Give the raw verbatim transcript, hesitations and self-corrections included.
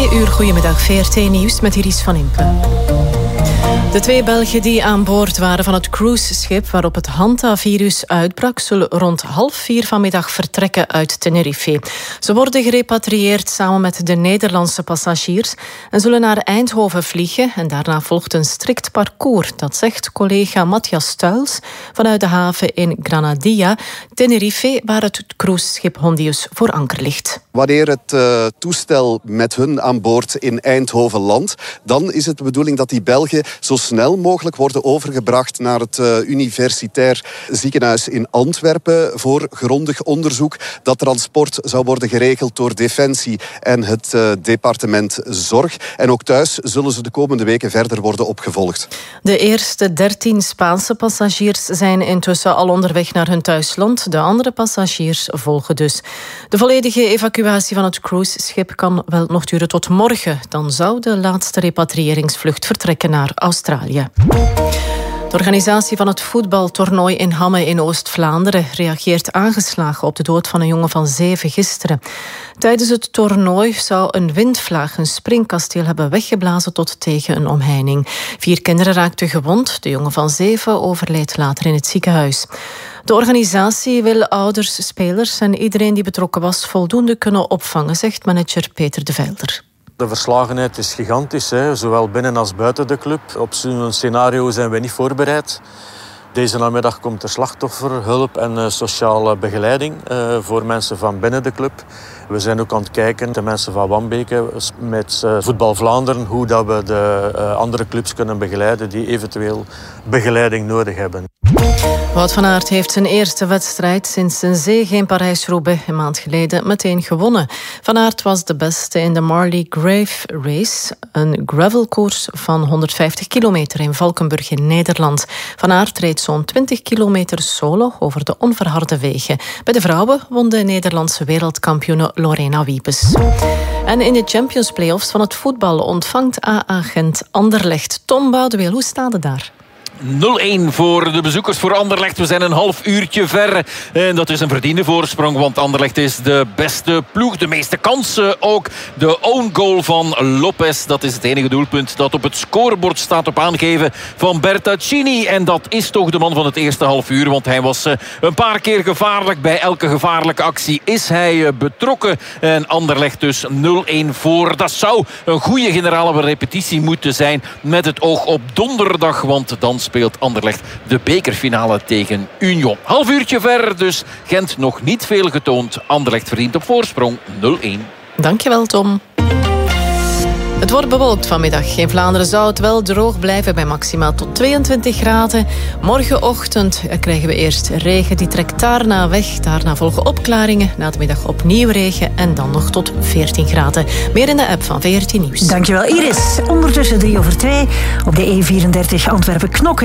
Twee uur, goedemiddag, V R T Nieuws met Iris van Impe. De twee Belgen die aan boord waren van het cruiseschip waarop het hantavirus uitbrak, zullen rond half vier vanmiddag vertrekken uit Tenerife. Ze worden gerepatrieerd samen met de Nederlandse passagiers en zullen naar Eindhoven vliegen. En daarna volgt een strikt parcours, dat zegt collega Matthias Stuils vanuit de haven in Granadilla, Tenerife, waar het cruiseschip Hondius voor anker ligt. Wanneer het uh, toestel met hun aan boord in Eindhoven landt, dan is het de bedoeling dat die Belgen zo snel mogelijk worden overgebracht naar het uh, universitair ziekenhuis in Antwerpen voor grondig onderzoek. Dat transport zou worden geregeld door Defensie en het uh, departement Zorg. En ook thuis zullen ze de komende weken verder worden opgevolgd. De eerste dertien Spaanse passagiers zijn intussen al onderweg naar hun thuisland. De andere passagiers volgen dus. De volledige evacuatie van het cruiseschip kan wel nog duren tot morgen. Dan zou de laatste repatriëringsvlucht vertrekken naar Australië. De organisatie van het voetbaltoernooi in Hamme in Oost-Vlaanderen reageert aangeslagen op de dood van een jongen van zeven gisteren. Tijdens het toernooi zou een windvlaag een springkasteel hebben weggeblazen tot tegen een omheining. Vier kinderen raakten gewond. De jongen van zeven overleed later in het ziekenhuis. De organisatie wil ouders, spelers en iedereen die betrokken was voldoende kunnen opvangen, zegt manager Peter de Velder. De verslagenheid is gigantisch, hè, zowel binnen als buiten de club. Op zo'n scenario zijn we niet voorbereid. Deze namiddag komt er slachtofferhulp en uh, sociale begeleiding uh, voor mensen van binnen de club. We zijn ook aan het kijken, de mensen van Wambeke, met uh, Voetbal Vlaanderen, hoe dat we de uh, andere clubs kunnen begeleiden die eventueel begeleiding nodig hebben. Wout van Aert heeft zijn eerste wedstrijd sinds zijn zege in Parijs-Roubaix een maand geleden meteen gewonnen. Van Aert was de beste in de Marley Grave Race, een gravelkoers van honderdvijftig kilometer in Valkenburg in Nederland. Van Aert reed zo'n twintig kilometer solo over de onverharde wegen. Bij de vrouwen won de Nederlandse wereldkampioene Lorena Wiepes. En in de Champions Playoffs van het voetbal ontvangt A A Gent Anderlecht. Tom Boudeweel, hoe staat het daar? nul-één voor de bezoekers voor Anderlecht. We zijn een half uurtje ver. En dat is een verdiende voorsprong, want Anderlecht is de beste ploeg. De meeste kansen ook. De own goal van Lopez, dat is het enige doelpunt dat op het scorebord staat op aangeven van Bertaccini. En dat is toch de man van het eerste half uur, want hij was een paar keer gevaarlijk. Bij elke gevaarlijke actie is hij betrokken. En Anderlecht dus nul-één voor. Dat zou een goede generale repetitie moeten zijn met het oog op donderdag, want dan speelt Anderlecht de bekerfinale tegen Union. Half uurtje ver, dus Gent nog niet veel getoond. Anderlecht verdient op voorsprong nul-één. Dankjewel, Tom. Het wordt bewolkt vanmiddag. In Vlaanderen zou het wel droog blijven bij maximaal tot tweeëntwintig graden. Morgenochtend krijgen we eerst regen, die trekt daarna weg. Daarna volgen opklaringen, na de middag opnieuw regen en dan nog tot veertien graden. Meer in de app van V R T Nieuws. Dankjewel, Iris. Ondertussen drie over twee op de E vierendertig Antwerpen-Knokke.